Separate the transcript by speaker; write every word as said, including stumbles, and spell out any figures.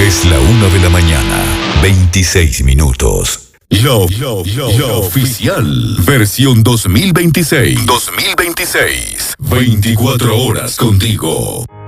Speaker 1: Es la una de la mañana, veintiséis minutos. Yo, yo, yo, yo, oficial. Versión dos mil veintiséis. dos mil veintiséis. veinticuatro horas contigo.